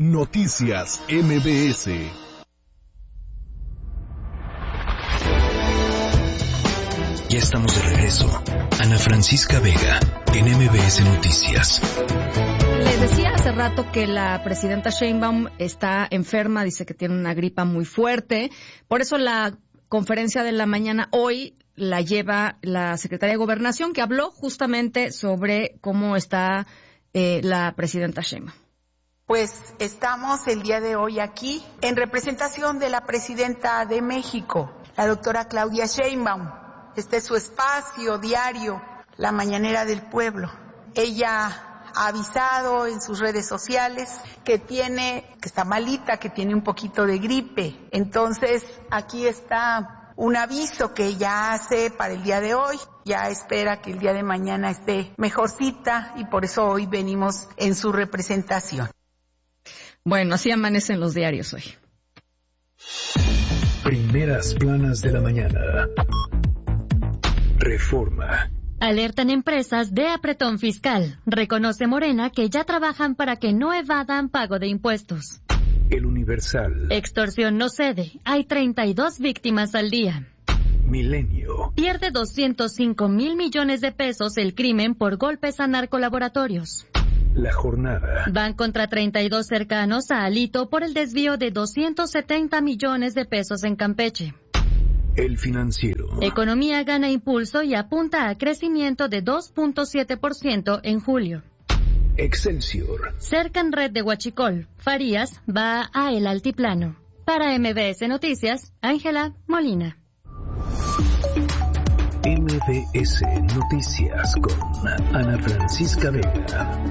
Noticias MBS. Ya estamos de regreso. Ana Francisca Vega, en MBS Noticias. Les decía hace rato que la presidenta Sheinbaum está enferma, dice que tiene una gripa muy fuerte. Por eso la conferencia de la mañana hoy la lleva la secretaria de Gobernación, que habló justamente sobre cómo está la presidenta Sheinbaum. Pues estamos el día de hoy aquí en representación de la presidenta de México, la doctora Claudia Sheinbaum. Este es su espacio diario, la mañanera del pueblo. Ella ha avisado en sus redes sociales que está malita, que tiene un poquito de gripe. Entonces, aquí está un aviso que ella hace para el día de hoy. Ya espera que el día de mañana esté mejorcita y por eso hoy venimos en su representación. Bueno, así amanecen los diarios hoy. Primeras planas de la mañana. Reforma. Alertan empresas de apretón fiscal. Reconoce Morena que ya trabajan para que no evadan pago de impuestos. El Universal. Extorsión no cede. Hay 32 víctimas al día. Milenio. Pierde 205 mil millones de pesos el crimen por golpes a narcolaboratorios. La Jornada. Van contra 32 cercanos a Alito por el desvío de 270 millones de pesos en Campeche. El Financiero. Economía gana impulso y apunta a crecimiento de 2.7% en julio. Excelsior. Cercan red de Huachicol. Farías va a El Altiplano. Para MBS Noticias, Ángela Molina. MBS Noticias con Ana Francisca Vega.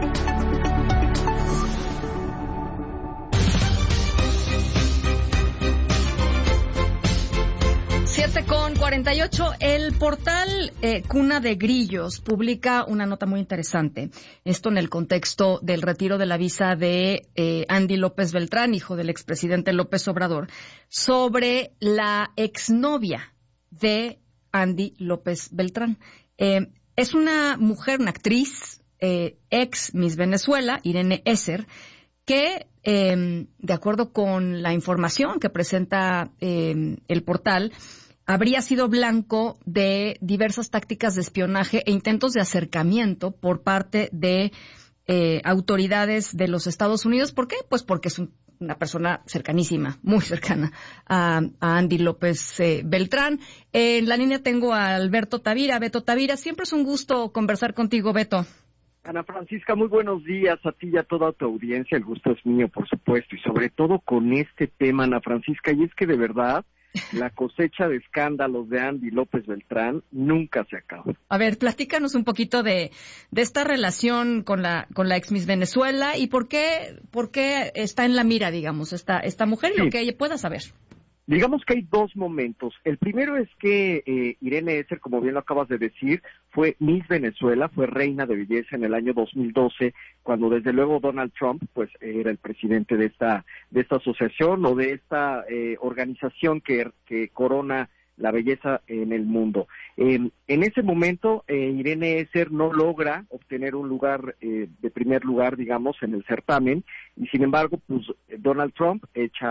7:48, el portal Cuna de Grillos publica una nota muy interesante. Esto en el contexto del retiro de la visa de Andy López Beltrán, hijo del expresidente López Obrador, sobre la exnovia de Andy López Beltrán. Es una mujer, una actriz, ex Miss Venezuela, Irene Esser, que, de acuerdo con la información que presenta el portal, habría sido blanco de diversas tácticas de espionaje e intentos de acercamiento por parte de autoridades de los Estados Unidos. ¿Por qué? Pues porque es una persona cercanísima, muy cercana a Andy López Beltrán. En la línea tengo a Alberto Tavira. Beto Tavira, siempre es un gusto conversar contigo, Beto. Ana Francisca, muy buenos días a ti y a toda tu audiencia. El gusto es mío, por supuesto, y sobre todo con este tema, Ana Francisca, y es que de verdad la cosecha de escándalos de Andy López Beltrán nunca se acaba. A ver, platícanos un poquito de esta relación con la ex Miss Venezuela y por qué está en la mira, digamos, esta mujer y lo que ella pueda saber. Digamos que hay dos momentos. El primero es que Irene Esser, como bien lo acabas de decir, fue Miss Venezuela, fue reina de belleza en el año 2012, cuando desde luego Donald Trump pues era el presidente de esta asociación o de esta organización que corona la belleza en el mundo. En ese momento, Irene Esser no logra obtener un lugar de primer lugar, digamos, en el certamen, y sin embargo, pues Donald Trump echa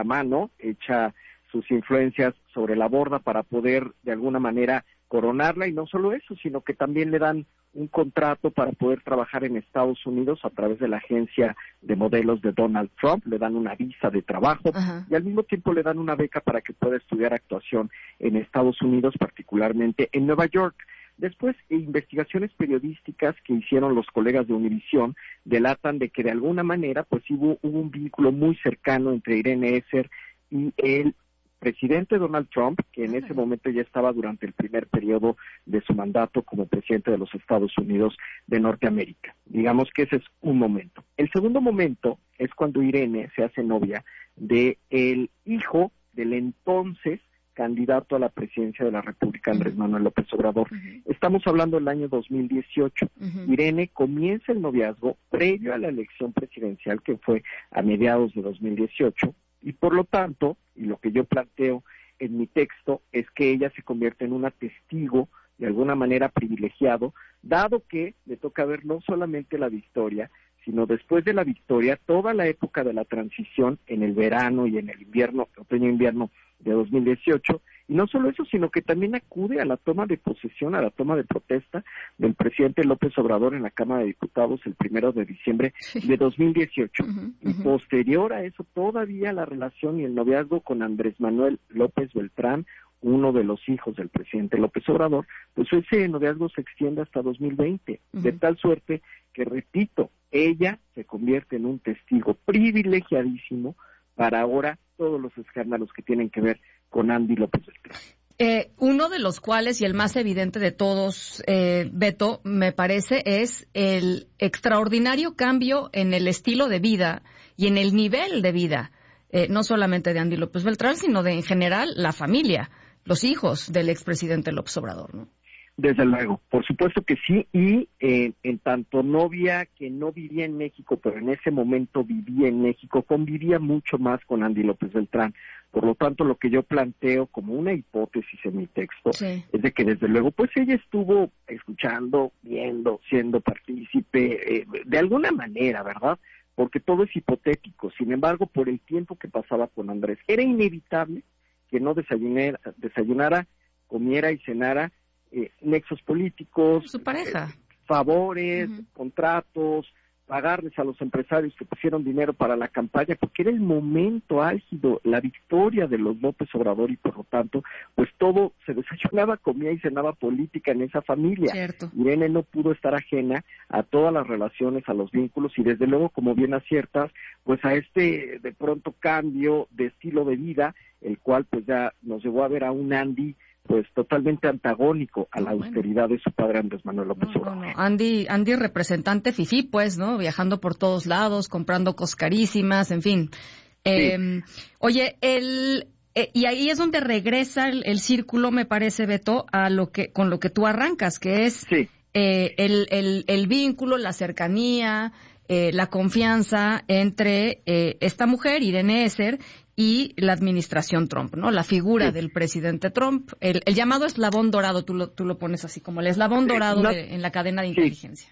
sus influencias sobre la borda para poder de alguna manera coronarla, y no solo eso, sino que también le dan un contrato para poder trabajar en Estados Unidos a través de la agencia de modelos de Donald Trump, le dan una visa de trabajo. Ajá. Y al mismo tiempo le dan una beca para que pueda estudiar actuación en Estados Unidos, particularmente en Nueva York. Después, investigaciones periodísticas que hicieron los colegas de Univisión delatan de que de alguna manera pues hubo un vínculo muy cercano entre Irene Esser y el presidente Donald Trump, que en ese momento ya estaba durante el primer periodo de su mandato como presidente de los Estados Unidos de Norteamérica. Digamos que ese es un momento. El segundo momento es cuando Irene se hace novia de el hijo del entonces candidato a la presidencia de la República, Andrés Manuel López Obrador. Estamos hablando del año 2018. Irene comienza el noviazgo previo a la elección presidencial, que fue a mediados de 2018, y por lo tanto, y lo que yo planteo en mi texto, es que ella se convierte en una testigo de alguna manera privilegiado, dado que le toca ver no solamente la victoria, sino después de la victoria, toda la época de la transición en el verano y en el invierno, otoño-invierno de 2018, y no solo eso, sino que también acude a la toma de posesión, a la toma de protesta del presidente López Obrador en la Cámara de Diputados el 1 de diciembre de 2018. Y posterior a eso, todavía la relación y el noviazgo con Andrés Manuel López Beltrán, uno de los hijos del presidente López Obrador, pues ese noviazgo se extiende hasta 2020, de tal suerte que, repito, ella se convierte en un testigo privilegiadísimo para ahora todos los escándalos que tienen que ver con Andy López Beltrán. Uno de los cuales, y el más evidente de todos, Beto, me parece, es el extraordinario cambio en el estilo de vida y en el nivel de vida, no solamente de Andy López Beltrán, sino de, en general, la familia, los hijos del expresidente López Obrador, ¿no? Desde luego, por supuesto que sí, y en tanto novia que no vivía en México, pero en ese momento vivía en México, convivía mucho más con Andy López Beltrán. Por lo tanto, lo que yo planteo como una hipótesis en mi texto es de que desde luego, pues ella estuvo escuchando, viendo, siendo partícipe, de alguna manera, ¿verdad? Porque todo es hipotético. Sin embargo, por el tiempo que pasaba con Andrés, era inevitable que no desayunara, comiera y cenara nexos políticos, su pareja, favores, contratos, pagarles a los empresarios que pusieron dinero para la campaña, porque era el momento álgido, la victoria de los López Obrador, y por lo tanto, pues todo se desayunaba, comía y cenaba política en esa familia. Cierto. Irene no pudo estar ajena a todas las relaciones, a los vínculos, y desde luego, como bien aciertas, pues a este de pronto cambio de estilo de vida, el cual pues ya nos llevó a ver a un Andy pues totalmente antagónico a la austeridad de su padre Andrés Manuel López Obrador. Andy representante fifí, pues, ¿no? Viajando por todos lados, comprando cosas carísimas, en fin. Oye, y ahí es donde regresa el círculo, me parece, Beto, a con lo que tú arrancas, que es el vínculo, la cercanía, la confianza entre esta mujer, Irene Esser, y la administración Trump, ¿no? La figura del presidente Trump, el llamado eslabón dorado, tú lo pones así, como el eslabón dorado en la cadena de inteligencia.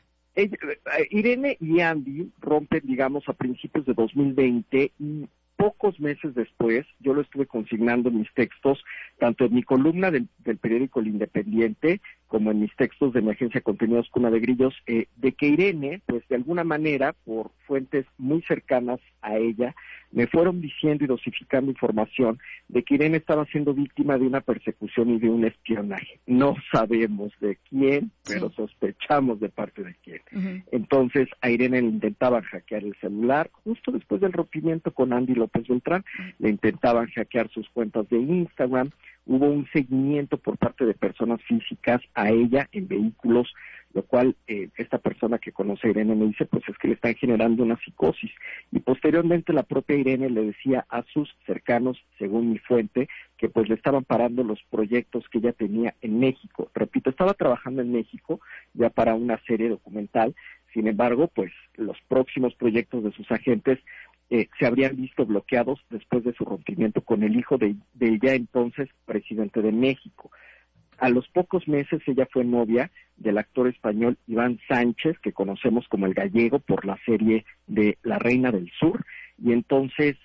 Irene y Andy rompen, digamos, a principios de 2020, y pocos meses después, yo lo estuve consignando en mis textos, tanto en mi columna del periódico El Independiente, como en mis textos de mi agencia de contenidos Cuna de Grillos, de que Irene, pues de alguna manera, por fuentes muy cercanas a ella, me fueron diciendo y dosificando información de que Irene estaba siendo víctima de una persecución y de un espionaje. No sabemos de quién, pero sospechamos de parte de quién. Entonces, a Irene le intentaban hackear el celular, justo después del rompimiento con Andy López Beltrán, le intentaban hackear sus cuentas de Instagram, hubo un seguimiento por parte de personas físicas a ella en vehículos, lo cual esta persona que conoce a Irene me dice, pues es que le están generando una psicosis. Y posteriormente la propia Irene le decía a sus cercanos, según mi fuente, que pues le estaban parando los proyectos que ella tenía en México. Repito, estaba trabajando en México ya para una serie documental, sin embargo, pues los próximos proyectos de sus agentes se habrían visto bloqueados después de su rompimiento con el hijo del ya entonces presidente de México. A los pocos meses ella fue novia del actor español Iván Sánchez, que conocemos como el Gallego por la serie de La Reina del Sur, y entonces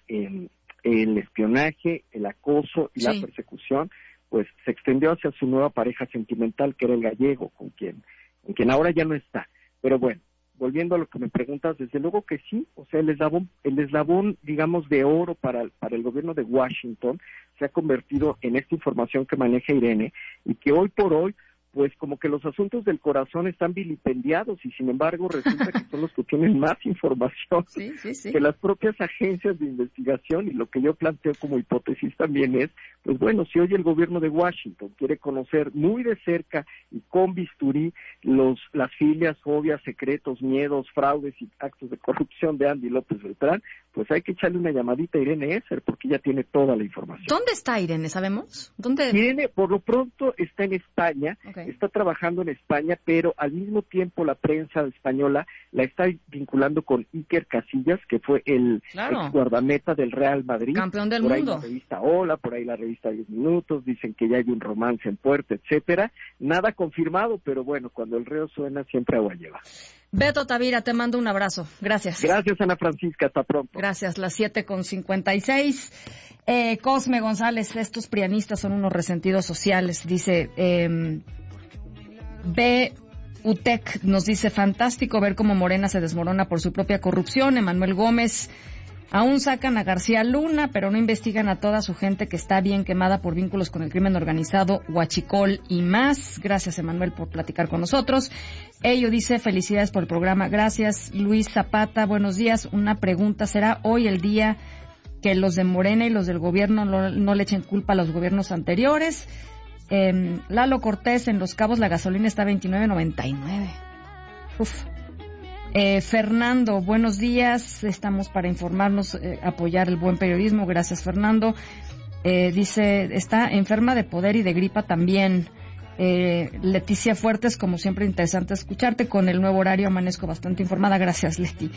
el espionaje, el acoso y la persecución pues se extendió hacia su nueva pareja sentimental, que era el Gallego, con quien ahora ya no está. Pero bueno, volviendo a lo que me preguntas, desde luego que sí, o sea, el eslabón, digamos, de oro para el gobierno de Washington se ha convertido en esta información que maneja Irene, y que hoy por hoy, pues como que los asuntos del corazón están vilipendiados, y sin embargo resulta que son los que tienen más información que las propias agencias de investigación. Y lo que yo planteo como hipótesis también es, pues bueno, si hoy el gobierno de Washington quiere conocer muy de cerca y con bisturí las filias, fobias, secretos, miedos, fraudes y actos de corrupción de Andy López Beltrán, pues hay que echarle una llamadita a Irene Esser, porque ella tiene toda la información. ¿Dónde está Irene? ¿Sabemos? ¿Dónde? Irene, por lo pronto, está en España. Está trabajando en España, pero al mismo tiempo la prensa española la está vinculando con Iker Casillas, que fue el ex guardameta del Real Madrid. Campeón del mundo. Por ahí la revista Hola, por ahí la revista 10 Minutos, dicen que ya hay un romance en puerta, etcétera. Nada confirmado, pero bueno, cuando el río suena siempre agua lleva. Beto Tavira, te mando un abrazo. Gracias. Gracias, Ana Francisca. Hasta pronto. Gracias. Las 7:56. Cosme González, estos prianistas son unos resentidos sociales. Dice, UTEC nos dice, fantástico ver cómo Morena se desmorona por su propia corrupción. Emanuel Gómez, aún sacan a García Luna, pero no investigan a toda su gente que está bien quemada por vínculos con el crimen organizado, huachicol y más. Gracias, Emanuel, por platicar con nosotros. Ello dice, felicidades por el programa. Gracias. Luis Zapata, buenos días. Una pregunta, ¿será hoy el día que los de Morena y los del gobierno no le echen culpa a los gobiernos anteriores? Lalo Cortés, en Los Cabos la gasolina está a 29.99. Uf. Fernando, buenos días. Estamos para informarnos, apoyar el buen periodismo. Gracias, Fernando. Dice, está enferma de poder y de gripa también. Leticia Fuertes, como siempre, interesante escucharte. Con el nuevo horario amanezco bastante informada. Gracias, Leti.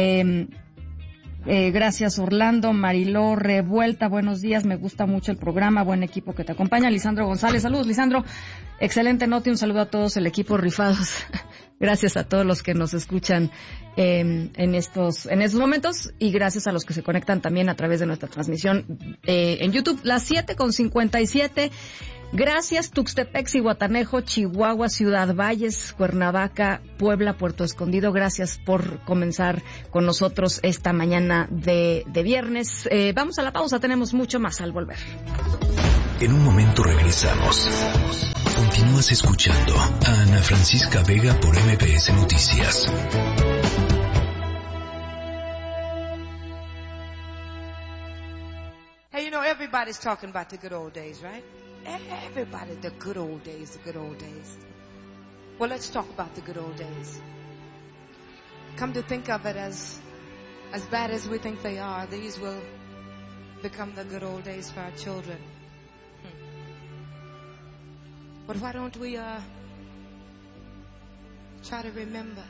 Gracias, Orlando. Mariló Revuelta, buenos días. Me gusta mucho el programa. Buen equipo que te acompaña. Lisandro González, saludos, Lisandro. Excelente nota y un saludo a todos el equipo rifados. Gracias a todos los que nos escuchan en estos momentos y gracias a los que se conectan también a través de nuestra transmisión en YouTube. Las 7:57. Gracias, Tuxtepec, Zihuatanejo, Chihuahua, Ciudad Valles, Cuernavaca, Puebla, Puerto Escondido. Gracias por comenzar con nosotros esta mañana de viernes. Vamos a la pausa, tenemos mucho más al volver. En un momento regresamos. Continúas escuchando a Ana Francisca Vega por MBS Noticias. Hey, you know, everybody's talking about the good old days, right? Everybody, the good old days, the good old days. Well, let's talk about the good old days. Come to think of it, as bad as we think they are, these will become the good old days for our children. But why don't we try to remember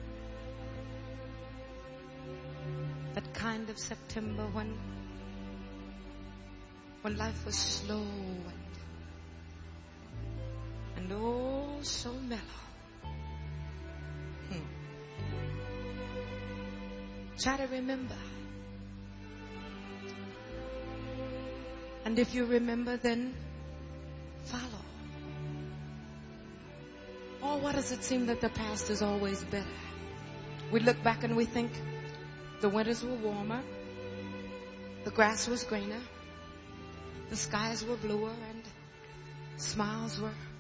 that kind of September when life was slow and oh so mellow. Try to remember. And if you remember, then follow. Oh, why does it seem that the past is always better? We look back and we think the winters were warmer, the grass was greener, the skies were bluer, and smiles were